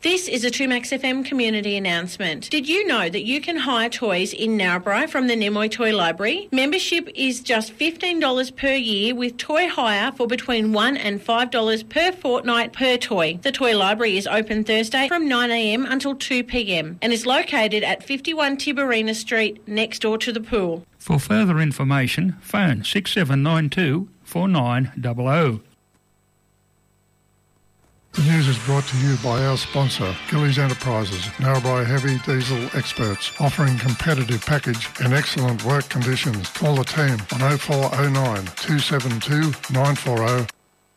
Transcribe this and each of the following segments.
This is a 2Max FM community announcement. Did you know that you can hire toys in Narrabri from the Nimoy Toy Library? Membership is just $15 per year with toy hire for between $1 and $5 per fortnight per toy. The Toy Library is open Thursday from 9am until 2pm and is located at 51 Tiberina Street next door to the pool. For further information, phone 6792 4900. The news is brought to you by our sponsor, Gillies Enterprises, Narrabri heavy diesel experts, offering competitive package and excellent work conditions. Call the team on 0409 272 940.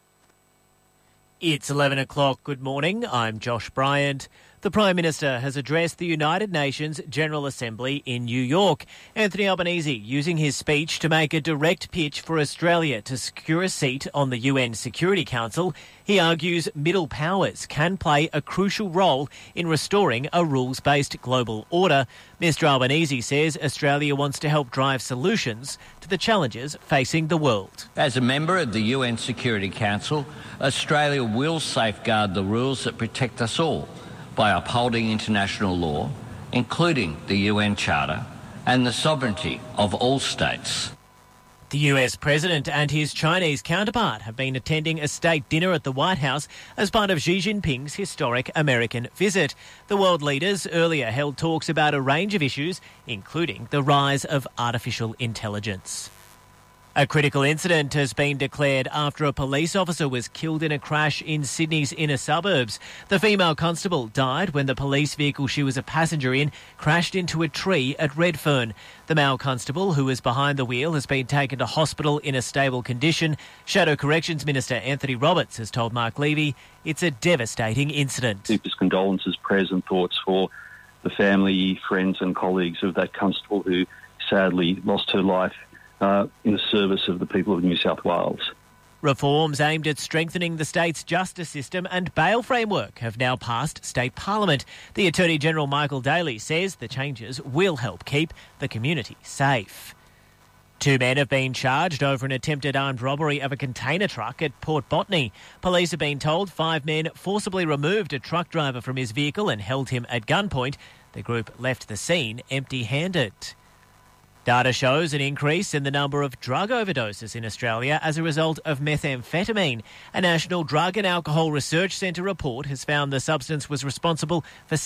It's 11 o'clock. Good morning. I'm Josh Bryant. The Prime Minister has addressed the United Nations General Assembly in New York. Anthony Albanese using his speech to make a direct pitch for Australia to secure a seat on the UN Security Council. He argues middle powers can play a crucial role in restoring a rules-based global order. Mr Albanese says Australia wants to help drive solutions to the challenges facing the world. As a member of the UN Security Council, Australia will safeguard the rules that protect us all by upholding international law, including the UN Charter, and the sovereignty of all states. The US President and his Chinese counterpart have been attending a state dinner at the White House as part of Xi Jinping's historic American visit. The world leaders earlier held talks about a range of issues, including the rise of artificial intelligence. A critical incident has been declared after a police officer was killed in a crash in Sydney's inner suburbs. The female constable died when the police vehicle she was a passenger in crashed into a tree at Redfern. The male constable, who was behind the wheel, has been taken to hospital in a stable condition. Shadow Corrections Minister Anthony Roberts has told Mark Levy it's a devastating incident. Deepest condolences, prayers and thoughts for the family, friends and colleagues of that constable who sadly lost her life in the service of the people of New South Wales. Reforms aimed at strengthening the state's justice system and bail framework have now passed state parliament. The Attorney-General Michael Daly says the changes will help keep the community safe. 2 men have been charged over an attempted armed robbery of a container truck at Port Botany. Police have been told 5 men forcibly removed a truck driver from his vehicle and held him at gunpoint. The group left the scene empty-handed. Data shows an increase in the number of drug overdoses in Australia as a result of methamphetamine. A National Drug and Alcohol Research Centre report has found the substance was responsible for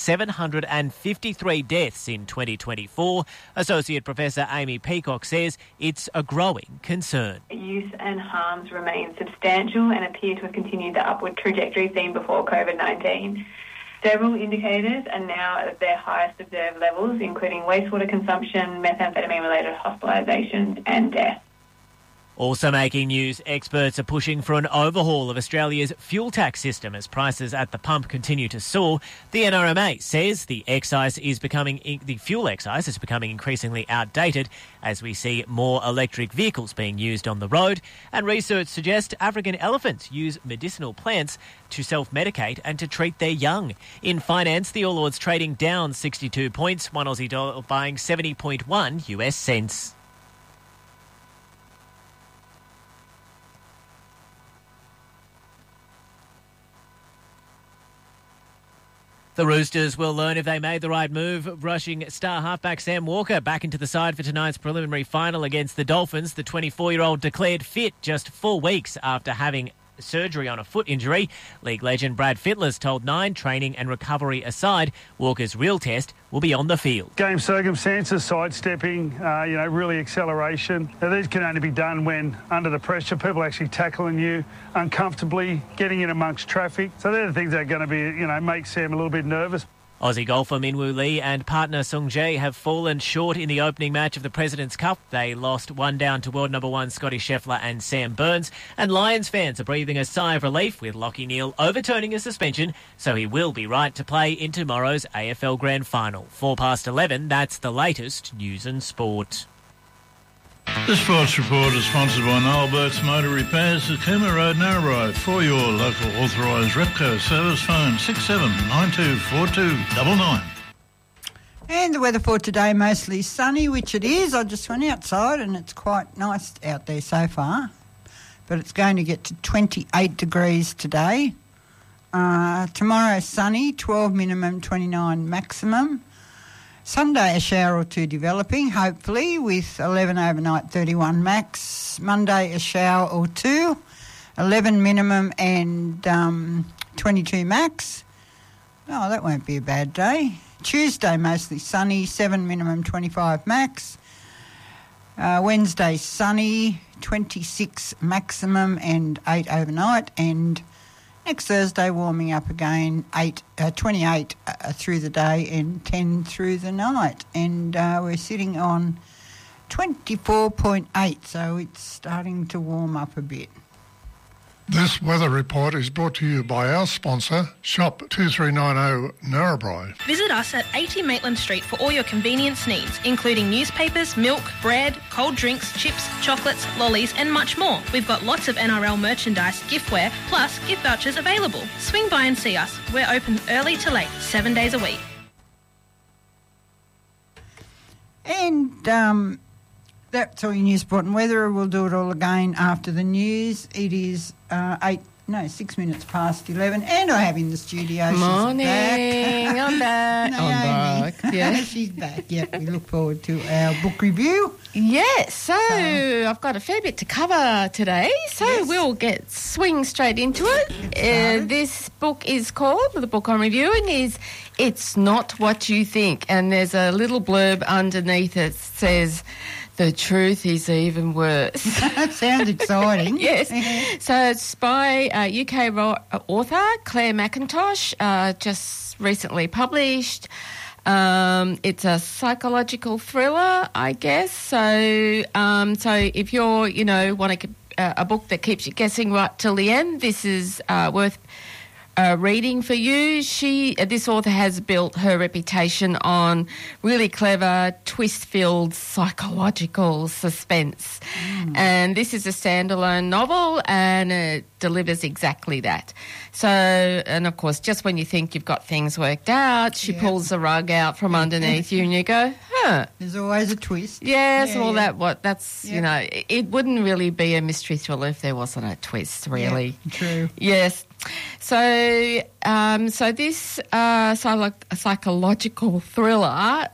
753 deaths in 2024. Associate Professor Amy Peacock says it's a growing concern. Use and harms remain substantial and appear to have continued the upward trajectory seen before COVID-19. Several indicators are now at their highest observed levels, including wastewater consumption, methamphetamine-related hospitalisations and death. Also making news, experts are pushing for an overhaul of Australia's fuel tax system as prices at the pump continue to soar. The NRMA says the fuel excise is becoming increasingly outdated as we see more electric vehicles being used on the road. And research suggests African elephants use medicinal plants to self-medicate and to treat their young. In finance, the All Ords trading down 62 points, one Aussie dollar buying 70.1 US cents. The Roosters will learn if they made the right move, rushing star halfback Sam Walker back into the side for tonight's preliminary final against the Dolphins. The 24-year-old declared fit just 4 weeks after having surgery on a foot injury. League legend Brad Fittler's told Nine, training and recovery aside, Walker's real test will be on the field. Game circumstances, sidestepping, really acceleration. Now, these can only be done when under the pressure, people actually tackling you uncomfortably, getting in amongst traffic. So they're the things that are going to be, make Sam a little bit nervous. Aussie golfer Minwoo Lee and partner Sung Jae have fallen short in the opening match of the President's Cup. They lost 1 down to world number 1 Scotty Scheffler and Sam Burns. And Lions fans are breathing a sigh of relief with Lachie Neale overturning a suspension, so he will be right to play in tomorrow's AFL Grand Final. 11:04, that's the latest news and sport. The Sports Report is sponsored by Noel Burke's Motor Repairs at Cooma Road, Narrabri. For your local authorised Repco service, phone 67924299. And the weather for today, mostly sunny, which it is. I just went outside and it's quite nice out there so far. But it's going to get to 28 degrees today. Tomorrow sunny, 12 minimum, 29 maximum. Sunday a shower or two developing, hopefully, with 11 overnight, 31 max. Monday a shower or two, 11 minimum and 22 max. Oh, that won't be a bad day. Tuesday mostly sunny, 7 minimum, 25 max. Wednesday sunny, 26 maximum and 8 overnight. And next Thursday warming up again, 28 through the day and 10 through the night. And we're sitting on 24.8, so it's starting to warm up a bit. This weather report is brought to you by our sponsor, Shop 2390 Narrabri. Visit us at 80 Maitland Street for all your convenience needs, including newspapers, milk, bread, cold drinks, chips, chocolates, lollies and much more. We've got lots of NRL merchandise, giftware, plus gift vouchers available. Swing by and see us. We're open early to late, 7 days a week. And that's all your news, sport and weather. We'll do it all again after the news. It is 6 minutes past 11, and I have in the studio. Morning, she's back. I'm back. Naomi. I'm back. Yeah, she's back. Yep, we look forward to our book review. Yes, so I've got a fair bit to cover today, so we'll swing straight into it. This book is called, the book I'm reviewing is It's Not What You Think, and there's a little blurb underneath it that says, the truth is even worse. That sounds exciting. Yes. So it's by UK author Claire McIntosh, just recently published. It's a psychological thriller, I guess. So if you're, want a book that keeps you guessing right till the end, this is worth reading for you. This author has built her reputation on really clever, twist-filled psychological suspense. And this is a standalone novel, and it delivers exactly that. So, and of course, just when you think you've got things worked out, she pulls the rug out from underneath you and you go, There's always a twist. Yes, it wouldn't really be a mystery thriller if there wasn't a twist, really. Yeah, true. Yes. So this psychological thriller,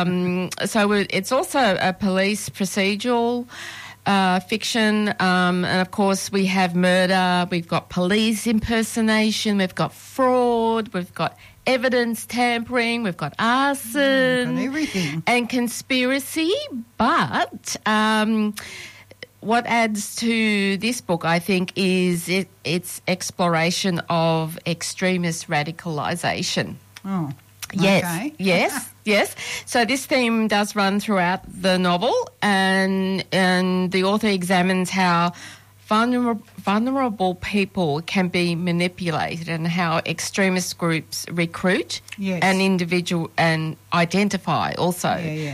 it's also a police procedural fiction, and of course we have murder, we've got police impersonation, we've got fraud, we've got evidence tampering, we've got arson, everything, and conspiracy. But what adds to this book, I think, is its exploration of extremist radicalisation. Oh, yes, okay. yes. So this theme does run throughout the novel, and the author examines how vulnerable people can be manipulated and how extremist groups recruit and identify also,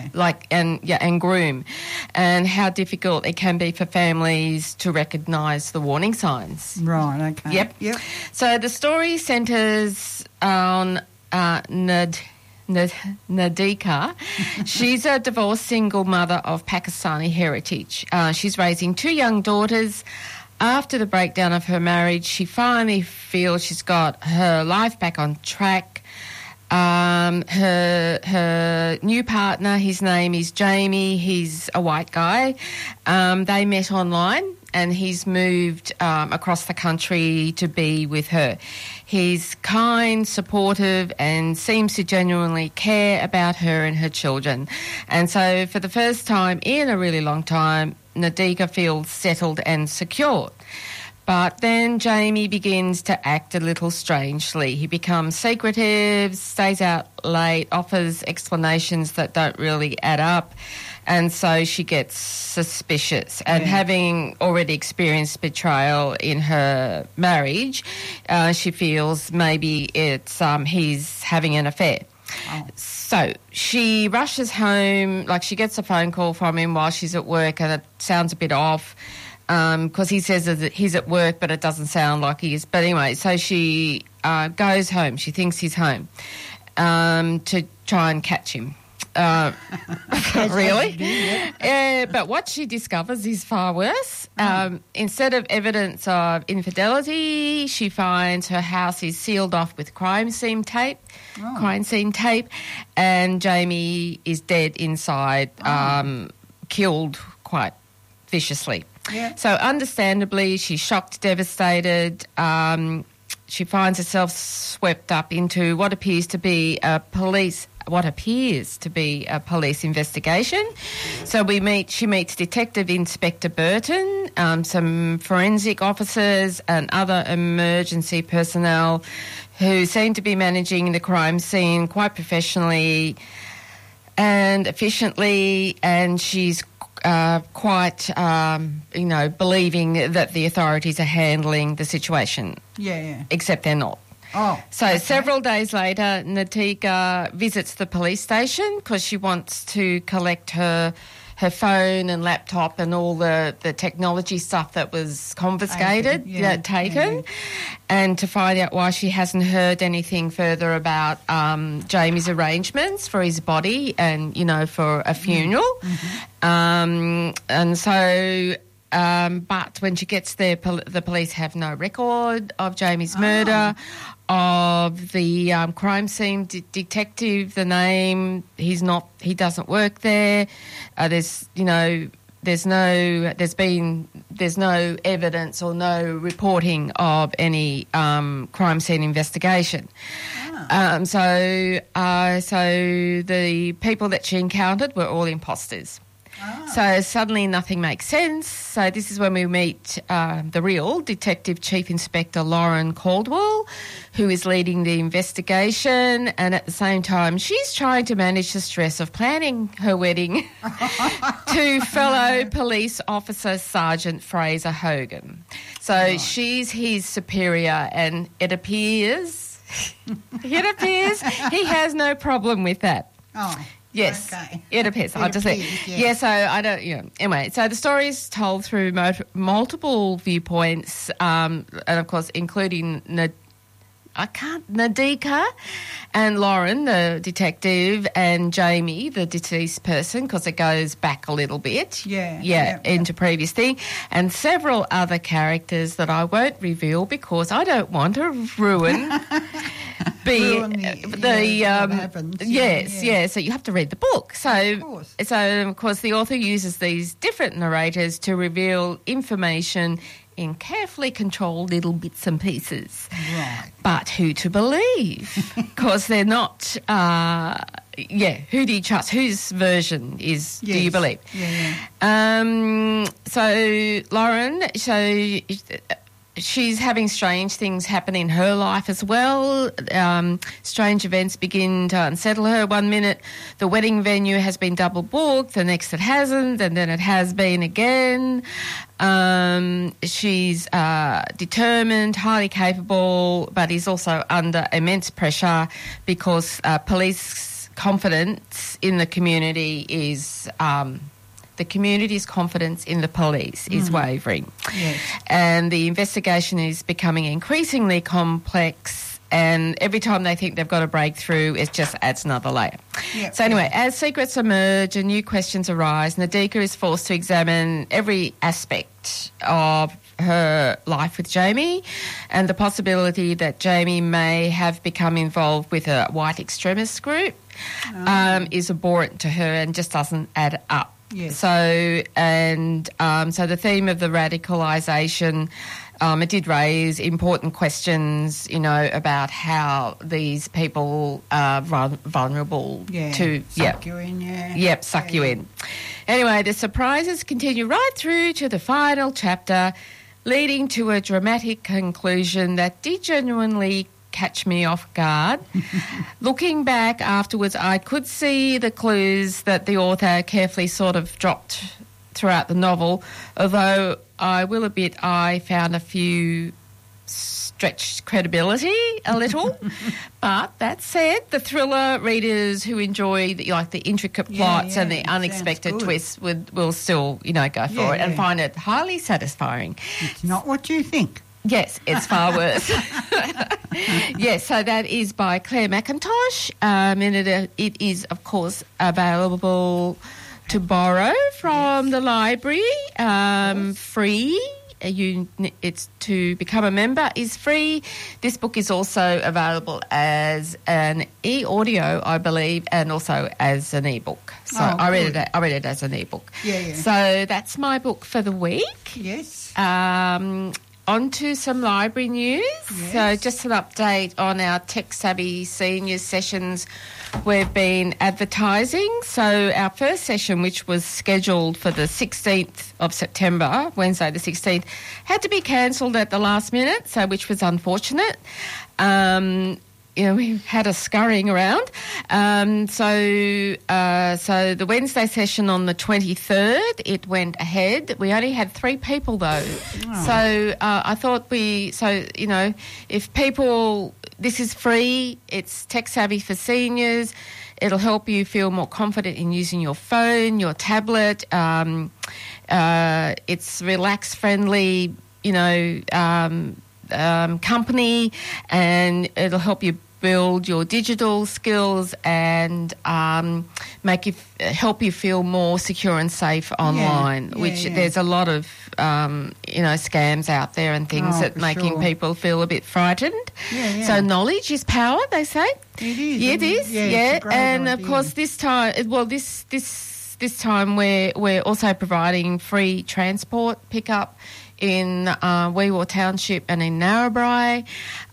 and groom, and how difficult it can be for families to recognise the warning signs. Right, okay. Yep. So the story centres on Nadika. She's a divorced single mother of Pakistani heritage. She's raising two young daughters. After the breakdown of her marriage, she finally feels she's got her life back on track. Her new partner, his name is Jamie. He's a white guy. They met online, and he's moved across the country to be with her. He's kind, supportive, and seems to genuinely care about her and her children. And so for the first time in a really long time, Nadika feels settled and secure. But then Jamie begins to act a little strangely. He becomes secretive, stays out late, offers explanations that don't really add up. And so she gets suspicious. And having already experienced betrayal in her marriage, she feels maybe it's he's having an affair. Oh. So she rushes home, she gets a phone call from him while she's at work, and it sounds a bit off because he says that he's at work, but it doesn't sound like he is. But anyway, so she goes home. She thinks he's home to try and catch him. Really? But what she discovers is far worse. Instead of evidence of infidelity, she finds her house is sealed off with crime scene tape, and Jamie is dead inside, killed quite viciously. Yeah. So understandably, she's shocked, devastated. She finds herself swept up into what appears to be a police investigation. So she meets Detective Inspector Burton, some forensic officers and other emergency personnel who seem to be managing the crime scene quite professionally and efficiently, and she's quite, believing that the authorities are handling the situation. Yeah. Except they're not. Oh. So several days later, Natika visits the police station because she wants to collect her phone and laptop and all the technology stuff that was confiscated, taken, and to find out why she hasn't heard anything further about Jamie's arrangements for his body and, for a funeral. And so... but when she gets there, the police have no record of Jamie's murder, of the crime scene detective, the name. He doesn't work there. There's no evidence or no reporting of any crime scene investigation. So the people that she encountered were all imposters. So suddenly nothing makes sense. So this is when we meet the real Detective Chief Inspector Lauren Caldwell, who is leading the investigation, and at the same time she's trying to manage the stress of planning her wedding to fellow police officer Sergeant Fraser Hogan. So she's his superior, and it appears he has no problem with that. Oh. Yes, okay. It appears. I'll just say, yeah. So I don't. Anyway, so the story is told through multiple viewpoints, and of course, including Nadika and Lauren, the detective, and Jamie, the deceased person, because it goes back a little bit. Into previous thing, and several other characters that I won't reveal because I don't want to ruin. So you have to read the book. So of course the author uses these different narrators to reveal information in carefully controlled little bits and pieces. Right. But who to believe? Because they're not. Who do you trust? Whose version do you believe? So Lauren, she's having strange things happen in her life as well. Strange events begin to unsettle her. 1 minute, the wedding venue has been double booked. The next, it hasn't, and then it has been again. She's determined, highly capable, but is also under immense pressure because police confidence in the community is... the community's confidence in the police is wavering. Yes. And the investigation is becoming increasingly complex, and every time they think they've got a breakthrough, it just adds another layer. Yep. So anyway, as secrets emerge and new questions arise, Nadika is forced to examine every aspect of her life with Jamie, and the possibility that Jamie may have become involved with a white extremist group is abhorrent to her and just doesn't add up. Yes. So the theme of the radicalisation, it did raise important questions, about how these people are vulnerable to... Suck you in, suck you in. Anyway, the surprises continue right through to the final chapter, leading to a dramatic conclusion that did genuinely catch me off guard. Looking back afterwards, I could see the clues that the author carefully sort of dropped throughout the novel, although I will admit I found a few stretched credibility a little. But that said, the thriller readers who enjoy the intricate plots and the unexpected twists will still, go for it and find it highly satisfying. It's not what you think. Yes, it's far worse. Yes, so that is by Claire McIntosh, and it is, of course, available to borrow from the library, free. It's to become a member is free. This book is also available as an e-audio, I believe, and also as an e-book. So I read it as an e-book. Yeah. So that's my book for the week. Yes. On to some library news. Yes. So just an update on our Tech Savvy Seniors sessions we've been advertising. So our first session, which was scheduled for the 16th of September, Wednesday the 16th, had to be cancelled at the last minute, so which was unfortunate. We had a scurrying around. So the Wednesday session on the 23rd, it went ahead. We only had 3 people, though. Oh. So I thought if people... This is free. It's Tech Savvy for Seniors. It'll help you feel more confident in using your phone, your tablet. It's relax-friendly, company, and it'll help you build your digital skills and help you feel more secure and safe online. There's a lot of scams out there and things that making people feel a bit frightened. So knowledge is power, they say. It is. Yeah, it is. Yeah, and of course this time, this time we're also providing free transport pickup in Wee Waa Township and in Narrabri.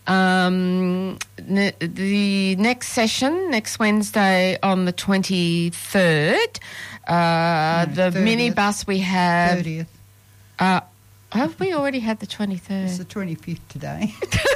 The next session, next Wednesday on the 23rd, the 30th. minibus we have... 30th. Have we already had the 23rd? It's the 25th today.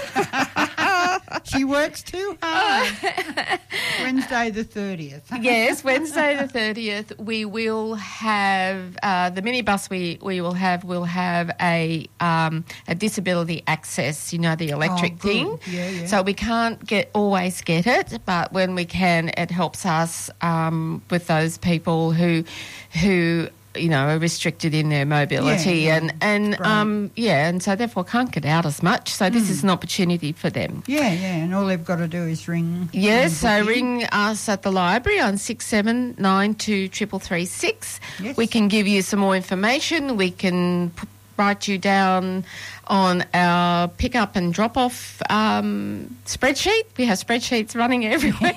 She works too hard. Wednesday the 30th. Yes, Wednesday the 30th. We will have the minibus. We will have a disability access. The electric thing. Yeah. So we can't always get it, but when we can, it helps us with those people who are restricted in their mobility and so therefore can't get out as much. So this is an opportunity for them. Yeah, and all they've got to do is ring. Yes, so ring us at the library on 6792 336. Yes. We can give you some more information. We can write you down on our pick-up and drop-off spreadsheet. We have spreadsheets running everywhere.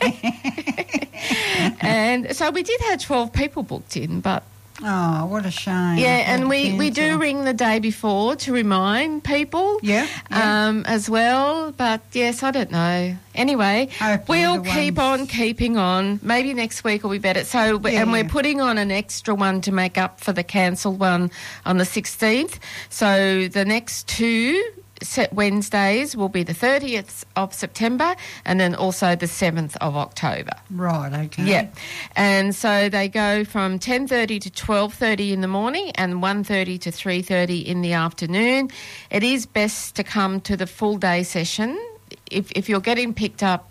And so we did have 12 people booked in, but... Oh, what a shame. Yeah, and we do ring the day before to remind people as well. But, yes, I don't know. Anyway, we'll keep on keeping on. Maybe next week will be better. So, we're putting on an extra one to make up for the cancelled one on the 16th. So the next 2 set Wednesdays will be the 30th of September and then also the 7th of October. Right, okay. Yeah. And so they go from 10:30 to 12:30 in the morning and 1:30 to 3:30 in the afternoon. It is best to come to the full day session. If you're getting picked up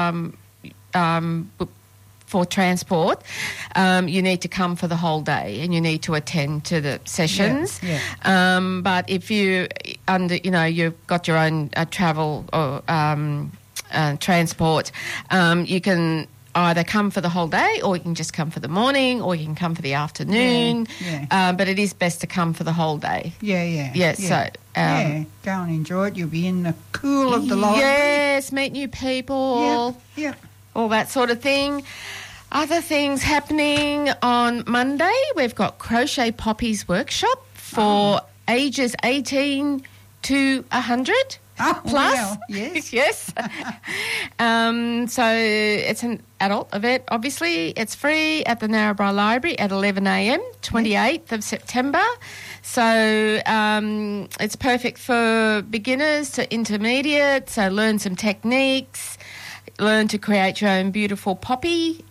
for transport, you need to come for the whole day and you need to attend to the sessions. But if you've got your own travel or transport, you can either come for the whole day or you can just come for the morning or you can come for the afternoon. But it is best to come for the whole day. So go and enjoy it. You'll be in the cool of the library. Yes, meet new people. All that sort of thing. Other things happening on Monday, we've got Crochet Poppy's workshop for ages 18 to 100 plus. Wow. Yes. Yes. So it's an adult event, obviously. It's free at the Narrabri Library at 11 a.m, 28th of September. So it's perfect for beginners to intermediate, so learn some techniques, learn to create your own beautiful poppy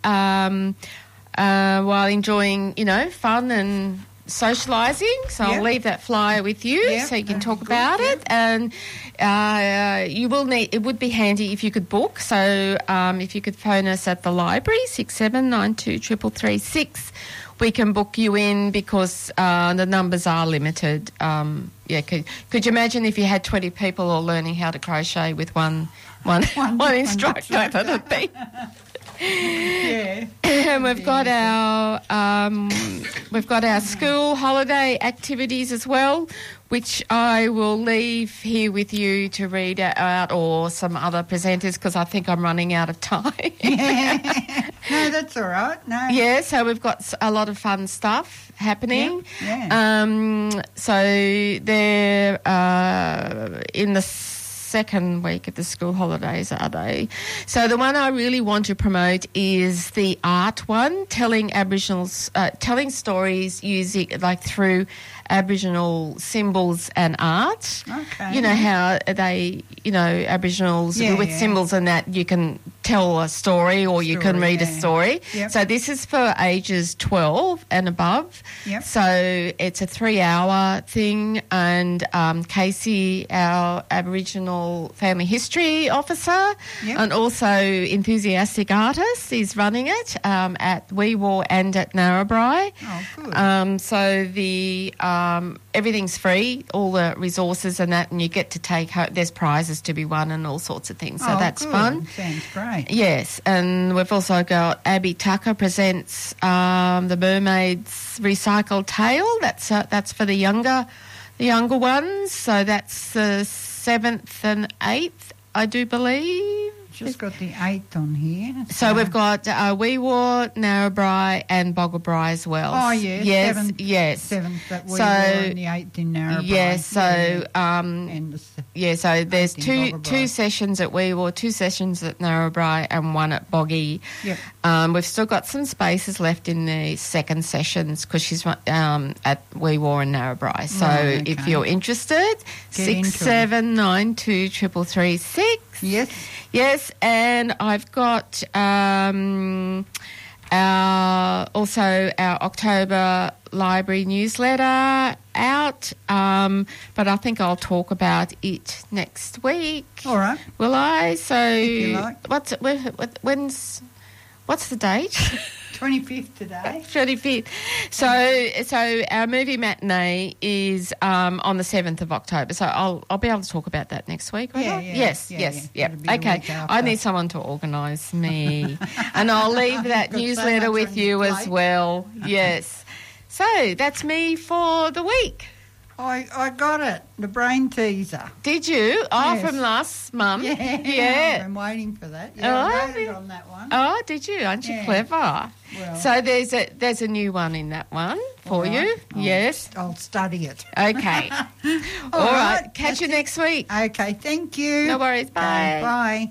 while enjoying, fun and socialising. So I'll leave that flyer with you so you can talk about it. And you will need, it would be handy if you could book. So if you could phone us at the library, 6792 336, we can book you in because the numbers are limited. Yeah, could you imagine if you had 20 people all learning how to crochet with one instructor? That'd be... Yeah. And we've got our school holiday activities as well, which I will leave here with you to read out, or some other presenters, because I think I'm running out of time. Yeah. No, that's all right. No. Yeah, so we've got a lot of fun stuff happening. Yeah. So they're in the second week of the school holidays, are they? So the one I really want to promote is the art one, telling stories using, like, through Aboriginal symbols and art. Okay. You know how they, Aboriginals with symbols and that you can tell a story or you can read a story. Yep. So this is for ages 12 and above. Yep. So it's a 3-hour thing, and Casey, our Aboriginal family history officer, and also enthusiastic artist, is running it at Wee Waa and at Narrabri. Oh, good. So the everything's free, all the resources and that, and you get to take home. There's prizes to be won and all sorts of things. So that's good. fun. Sounds great. Yes, and we've also got Abby Tucker presents the Mermaid's Recycled Tale. That's for the younger ones. So that's the 7th and 8th, I do believe. Just got the 8th on here. So we've got Wee Waa, Narrabri and Boggabri as well. Oh, yes. Yes, 7th, yes. 7th at Wee Waa and the 8th in Narrabri. Yes, so... so there's two sessions at Wee Waa, 2 sessions at Narrabri and 1 at Boggy. Yep. We've still got some spaces left in the second sessions because she's at Wee Waa and Narrabri. So if you're interested, 6792 33336. Yes. Yes, and I've got also our October library newsletter out, but I think I'll talk about it next week. All right. Will I? So if you like. What's the date? 25th today. 25th. So our movie matinee is on the 7th of October. So I'll be able to talk about that next week. Right? Yes. Okay. I need someone to organise me, and I'll leave that newsletter with you as well. Yes. So that's me for the week. I got it, the brain teaser. Did you? Oh, yes. From last month? Yeah. I've been waiting for that. Yeah, I wrote it on that one. Oh, did you? Aren't you clever? Well, so there's a new one in that one for you. Yes. I'll study it. Okay. All right. Catch you next week. Okay, thank you. No worries. Bye. Okay, bye.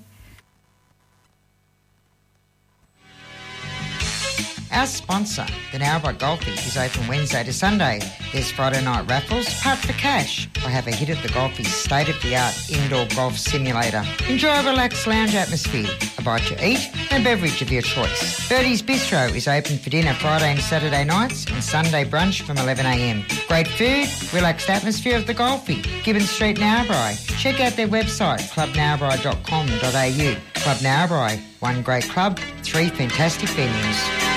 Our sponsor, the Narrabri Golfie, is open Wednesday to Sunday. There's Friday night raffles, putt for cash, or have a hit at the Golfie's state-of-the-art indoor golf simulator. Enjoy a relaxed lounge atmosphere, a bite to eat, and a beverage of your choice. Birdie's Bistro is open for dinner Friday and Saturday nights and Sunday brunch from 11am. Great food, relaxed atmosphere of the Golfie. Gibbons Street, Narrabri. Check out their website, clubnarrabri.com.au. Club Narrabri, one great club, 3 fantastic venues.